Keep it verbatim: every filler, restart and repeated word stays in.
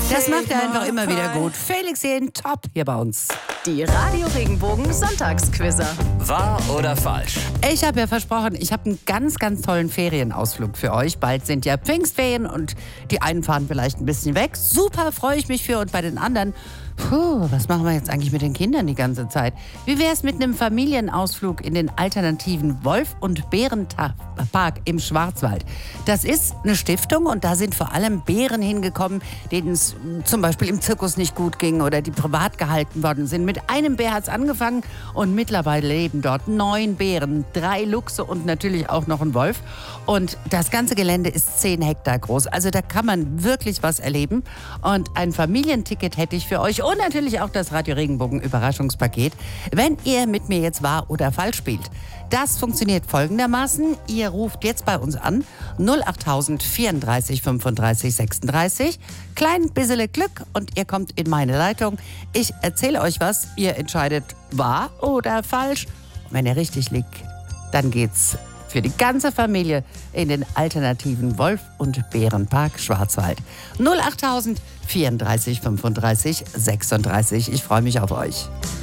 Das macht er einfach immer wieder gut. Felix Jähn, top hier bei uns. Die Radio Regenbogen Sonntagsquizzer. Wahr oder falsch? Ich habe ja versprochen, ich habe einen ganz, ganz tollen Ferienausflug für euch. Bald sind ja Pfingstferien und die einen fahren vielleicht ein bisschen weg. Super, freue ich mich für. Und bei den anderen, puh, was machen wir jetzt eigentlich mit den Kindern die ganze Zeit? Wie wäre es mit einem Familienausflug in den alternativen Wolf- und Bärenpark im Schwarzwald? Das ist eine Stiftung und da sind vor allem Bären hingekommen, denen es zum Beispiel im Zirkus nicht gut ging oder die privat gehalten worden sind. Mit einem Bär hat es angefangen und mittlerweile leben dort neun Bären, drei Luchse und natürlich auch noch ein Wolf. Und das ganze Gelände ist zehn Hektar groß. Also da kann man wirklich was erleben. Und ein Familienticket hätte ich für euch und natürlich auch das Radio Regenbogen Überraschungspaket, wenn ihr mit mir jetzt wahr oder falsch spielt. Das funktioniert folgendermaßen. Ihr ruft jetzt bei uns an null achttausend vierunddreißig fünfunddreißig sechsunddreißig. Klein bissele Glück und ihr kommt in meine Leitung. Ich erzähle euch was. Ihr entscheidet wahr oder falsch. Und wenn ihr richtig liegt, dann geht's für die ganze Familie in den alternativen Wolf- und Bärenpark Schwarzwald. null achttausend vierunddreißig fünfunddreißig sechsunddreißig. Ich freue mich auf euch.